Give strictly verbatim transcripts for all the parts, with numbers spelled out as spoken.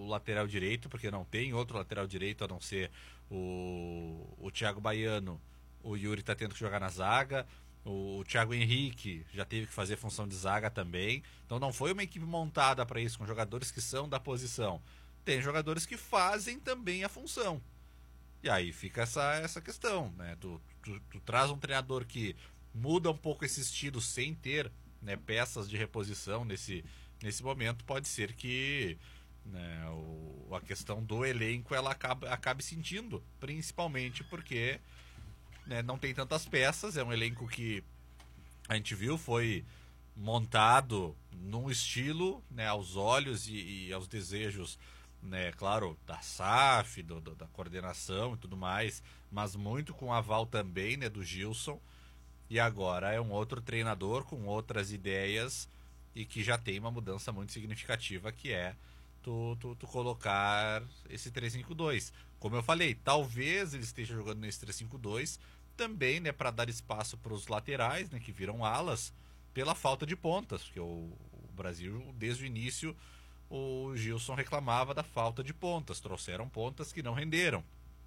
lateral direito, porque não tem outro lateral direito a não ser o, o Thiago Baiano. O Yuri tá tendo que jogar na zaga. O Thiago Henrique já teve que fazer função de zaga também. Então não foi uma equipe montada para isso, com jogadores que são da posição. Tem jogadores que fazem também a função. E aí fica essa, essa questão, né? Tu, tu, tu traz um treinador que muda um pouco esse estilo sem ter, né, peças de reposição nesse, nesse momento. Pode ser que, né, o, a questão do elenco ela acabe, acabe sentindo, principalmente porque, né, não tem tantas peças. É um elenco que a gente viu foi montado num estilo, né, aos olhos e, e aos desejos, né, claro, da S A F, do, do, da coordenação e tudo mais, mas muito com aval também, né, do Gilson. E agora é um outro treinador com outras ideias e que já tem uma mudança muito significativa, que é tu, tu, tu colocar esse três cinco dois. Como eu falei, talvez ele esteja jogando nesse três cinco dois também, né, para dar espaço para os laterais, né, que viram alas, pela falta de pontas, porque o, o Brasil, desde o início, o Gilson reclamava da falta de pontas. Trouxeram pontas que não renderam.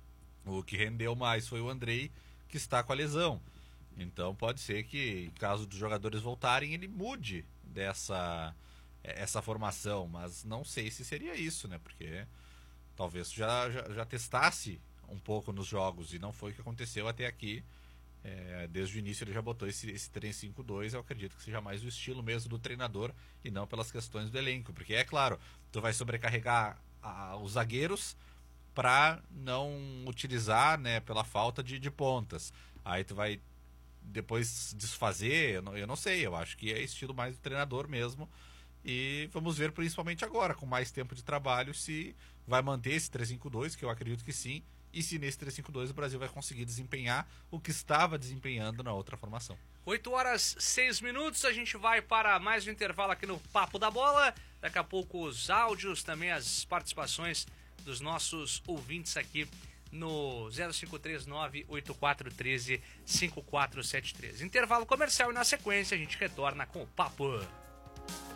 O que rendeu mais foi o Andrei, que está com a lesão. Então pode ser que, em caso dos jogadores voltarem, ele mude dessa essa formação, mas não sei se seria isso, né? Porque talvez já, já, já testasse um pouco nos jogos, e não foi o que aconteceu até aqui. É, desde o início ele já botou esse, esse três cinco dois. Eu acredito que seja mais o estilo mesmo do treinador e não pelas questões do elenco, porque é claro, tu vai sobrecarregar a, os zagueiros para não utilizar, né, pela falta de, de pontas. Aí tu vai depois desfazer, eu não, eu não sei, eu acho que é estilo mais do treinador mesmo. E vamos ver, principalmente agora, com mais tempo de trabalho, se vai manter esse três cinco dois, que eu acredito que sim, e se nesse três cinco dois o Brasil vai conseguir desempenhar o que estava desempenhando na outra formação. oito horas, seis minutos, a gente vai para mais um intervalo aqui no Papo da Bola. Daqui a pouco os áudios, também as participações dos nossos ouvintes aqui no zero cinco três nove oito quatro um três cinco quatro sete três. Intervalo comercial e na sequência a gente retorna com o Papo.